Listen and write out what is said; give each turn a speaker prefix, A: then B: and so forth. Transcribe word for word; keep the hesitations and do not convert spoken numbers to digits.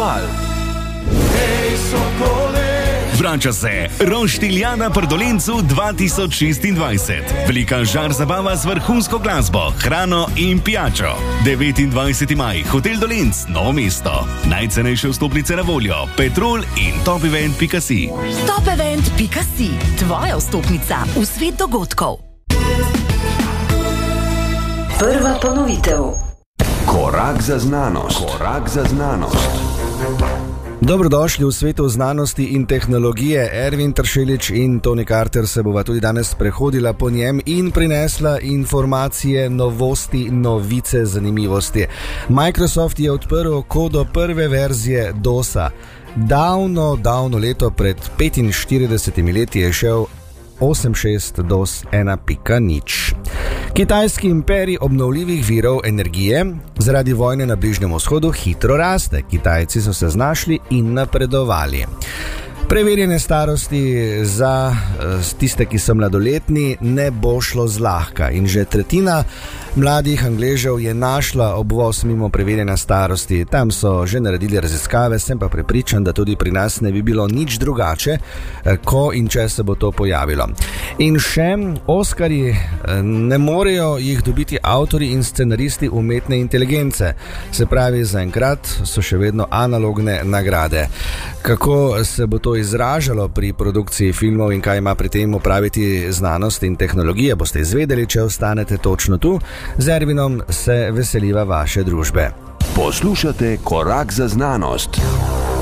A: Festival. Hej, Sokole!
B: Vrača se Roštiljana pri Dolencu dva tisoč šestindvajset. Velika žar zabava z vrhunsko glasbo, hrano in pijačo. devetindvajseti maj, Hotel Dolenc, Novo mesto. Najcenejše vstopnice na voljo, Petrol in topevent pika si.
C: topevent pika si, tvoja vstopnica v svet dogodkov.
D: Prva ponovitev.
A: Korak za znanost. Korak za znanost.
E: Dobrodošli v svetu znanosti in tehnologije. Ervin Tršelič in Toni Carter se bova tudi danes prehodila po njem in prinesla informacije, novosti, novice, zanimivosti. Microsoft je odprl kodo prve verzije dosa. Davno, davno leto pred petinštiridesetimi leti je šel osem šest dos ena pika nič. Kitajski imperij obnovljivih virov energije zaradi vojne na Bližnjem vzhodu hitro raste. Kitajci so se znašli in napredovali. Preverjene starosti za tiste, ki so mladoletni, ne bo šlo zlahka in že tretjina mladih Angležev je našla obvoz mimo preverjene starosti. Tam so že naredili raziskave, sem pa prepričan, da tudi pri nas ne bi bilo nič drugače, ko in če se bo to pojavilo. In še Oskarji, ne morejo jih dobiti avtorji in scenaristi umetne inteligence. Se pravi, zaenkrat so še vedno analogne nagrade. Kako se bo to izražalo pri produkciji filmov in kaj ima pri tem opraviti znanost in tehnologija, boste izvedeli, če ostanete točno tu. Z Ervinom se veseliva vaše družbe.
A: Poslušate Korak za znanost.